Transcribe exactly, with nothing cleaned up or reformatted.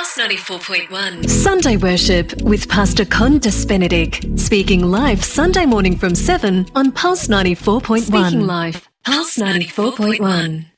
Pulse ninety-four point one. Sunday Worship with Pastor Condas Benedict. Speaking live Sunday morning from seven on Pulse ninety-four point one. Speaking live, Pulse ninety-four point one.